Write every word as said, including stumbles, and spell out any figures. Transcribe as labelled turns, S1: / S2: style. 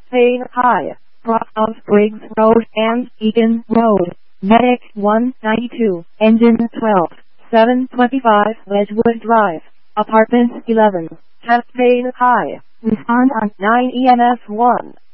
S1: Fade High, Brockhouse Briggs Road and Egan Road, Medic one ninety-two, Engine twelve, seven twenty-five Wedgwood Drive, Apartment eleven, Cascade High. Respond on nine E M S one.